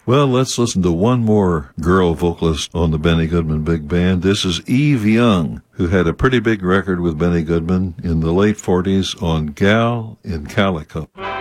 Well, let's listen to one more girl vocalist on the Benny Goodman Big Band. This is Eve Young, who had a pretty big record with Benny Goodman in the late 40s on Gal in Calico.